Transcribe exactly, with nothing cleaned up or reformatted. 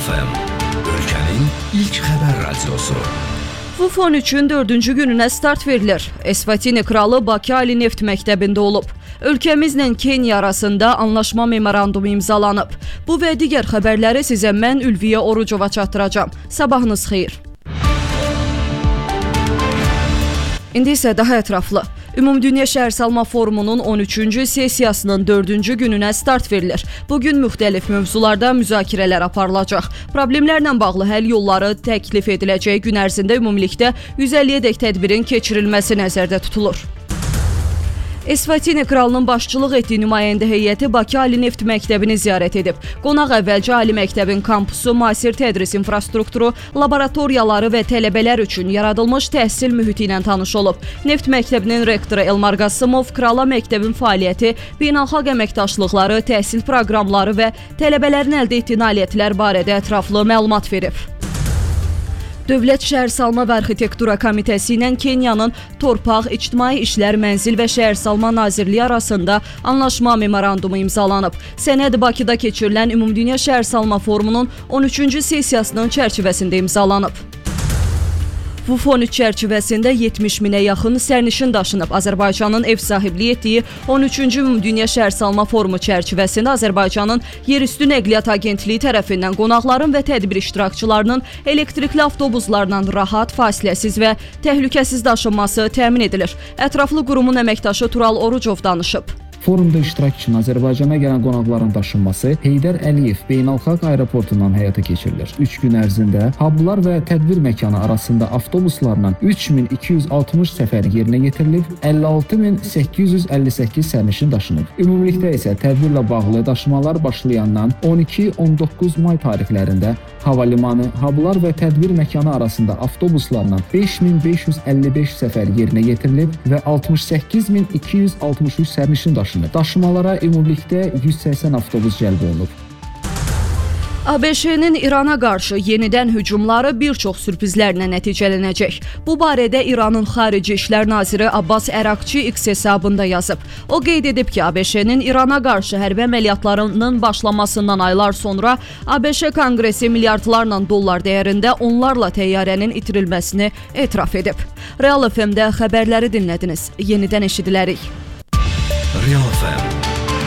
F M, ölkənin ilk xəbər radiosu. Vufon üçün dördüncü gününə start verilir. Eswatini kralı Bakı Ali Neft Məktəbində olub. Ölkəmizlə Kenya arasında anlaşma memorandumu imzalanıb. Bu və digər xəbərləri sizə mən Ülviyə Orucova çatdıracağam. Sabahınız xeyir. İndi isə daha ətraflı. Ümumdünya Şəhərsalma Forumunun on üçüncü sessiyasının dördüncü gününə start verilir. Bugün müxtəlif mövzularda müzakirələr aparılacaq. Problemlərlə bağlı həll yolları təklif ediləcək. Gün ərzində ümumilikdə yüz əlliyə tədbirin keçirilməsi nəzərdə tutulur. Eswatini kralının başçılıq etdiyi nümayəndə heyəti Bakı Ali Neft Məktəbini ziyarət edib. Qonaq əvvəlcə Ali Məktəbin kampusu, müasir tədris infrastrukturu, laboratoriyaları və tələbələr üçün yaradılmış təhsil mühiti ilə tanış olub. Neft Məktəbinin rektoru Elmar Qasımov krala məktəbin fəaliyyəti, beynəlxalq əməkdaşlıqları, təhsil proqramları və tələbələrin əldə etdiyi nailiyyətlər barədə ətraflı məlumat verib. Dövlət Şəhərsalma və Arxitektura Komitəsi ilə Kenyanın Torpaq, İctimai İşlər, Mənzil və Şəhərsalma Nazirliyi arasında anlaşma memorandumu imzalanıb. Sənəd Bakıda keçirilən Ümumdünya Şəhərsalma Forumunun on üçüncü sessiyasının çərçivəsində imzalanıb. Vufon üç çərçivəsində yetmiş minə yaxın sərnişin daşınıb. Azərbaycanın ev sahibliyi etdiyi on üçüncü Ümumdünya Şəhərsalma Forumu çərçivəsində Azərbaycanın Yerüstü Nəqliyyat Agentliyi tərəfindən qonaqların və tədbir iştirakçılarının elektrikli avtobuslarla rahat, fasiləsiz və təhlükəsiz daşınması təmin edilir. Ətraflı qurumun əməkdaşı Tural Orucov danışıb. Forumda iştirak üçün Azərbaycana gələn qonaqların daşınması Heydər Əliyev Beynəlxalq Aeroportundan həyata keçirilir. üç gün ərzində hublar və tədbir məkanı arasında avtobuslarla üç min iki yüz altmış səfər yerinə yetirilib, əlli altı min səkkiz yüz əlli səkkiz sərnişin daşınıb. Ümumilikdə isə tədbirlə bağlı daşımalar başlayandan on iki on doqquz may tarixlərində hava limanı, hublar və tədbir məkanı arasında avtobuslarla beş min beş yüz əlli beş səfər yerinə yetirilib və altmış səkkiz min iki yüz altmış üç sərnişin daşınıb. Daşımalara ümumilikdə yüz səksən avtobus cəlb olunub. A B Ş-nin İrana qarşı yenidən hücumları bir çox sürprizlərlə nəticələnəcək. Bu barədə İranın Xarici İşlər Naziri Abbas Əraqçı X hesabında yazıb. O qeyd edib ki, A B Ş-nin İrana qarşı hərbi əməliyyatlarının başlamasından aylar sonra A B Ş Konqresi milyardlarla dollar dəyərində onlarla təyyarənin itirilməsini etiraf edib. Real F M-də xəbərləri dinlədiniz. Yenidən eşidilərik. Real F M